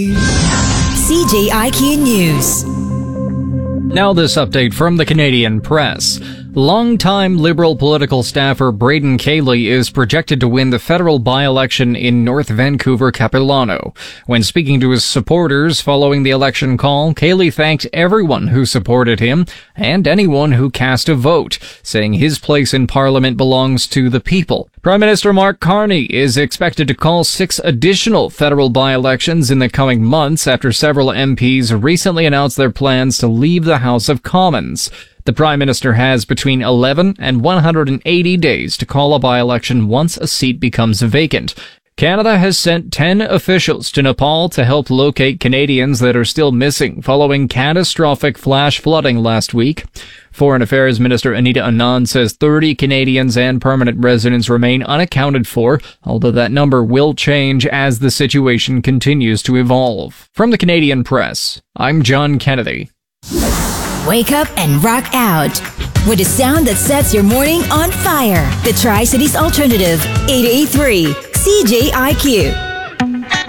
CJIQ News. Now this update from the Canadian Press. Longtime Liberal political staffer Braden Cayley is projected to win the federal by-election in North Vancouver Capilano. When speaking to his supporters following the election call, Cayley thanked everyone who supported him and anyone who cast a vote, saying his place in Parliament belongs to the people. Prime Minister Mark Carney is expected to call 6 additional federal by-elections in the coming months after several MPs recently announced their plans to leave the House of Commons. The Prime Minister has between 11 and 180 days to call a by-election once a seat becomes vacant. Canada has sent 10 officials to Nepal to help locate Canadians that are still missing following catastrophic flash flooding last week. Foreign Affairs Minister Anita Anand says 30 Canadians and permanent residents remain unaccounted for, although that number will change as the situation continues to evolve. From the Canadian Press, I'm John Kennedy. Wake up and rock out with a sound that sets your morning on fire. The Tri-Cities Alternative, 88.3 CJIQ.